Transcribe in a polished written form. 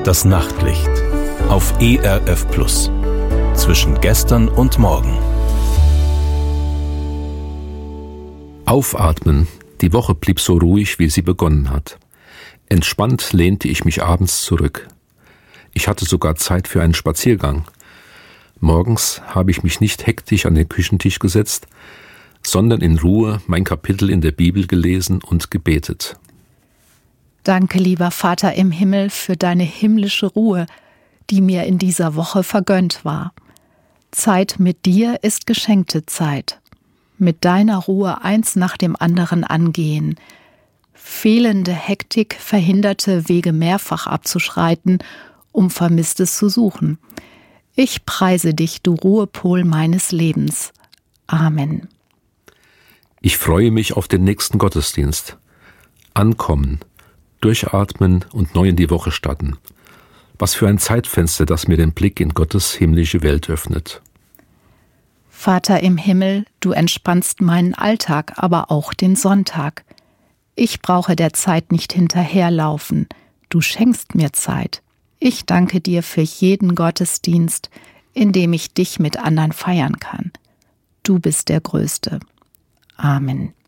Das Nachtlicht auf ERF Plus. Zwischen gestern und morgen. Aufatmen. Die Woche blieb so ruhig, wie sie begonnen hat. Entspannt lehnte ich mich abends zurück. Ich hatte sogar Zeit für einen Spaziergang. Morgens habe ich mich nicht hektisch an den Küchentisch gesetzt, sondern in Ruhe mein Kapitel in der Bibel gelesen und gebetet. Danke, lieber Vater im Himmel, für deine himmlische Ruhe, die mir in dieser Woche vergönnt war. Zeit mit dir ist geschenkte Zeit. Mit deiner Ruhe eins nach dem anderen angehen. Fehlende Hektik verhinderte, Wege mehrfach abzuschreiten, um Vermisstes zu suchen. Ich preise dich, du Ruhepol meines Lebens. Amen. Ich freue mich auf den nächsten Gottesdienst. Ankommen, durchatmen und neu in die Woche starten. Was für ein Zeitfenster, das mir den Blick in Gottes himmlische Welt öffnet. Vater im Himmel, du entspannst meinen Alltag, aber auch den Sonntag. Ich brauche der Zeit nicht hinterherlaufen. Du schenkst mir Zeit. Ich danke dir für jeden Gottesdienst, in dem ich dich mit anderen feiern kann. Du bist der Größte. Amen.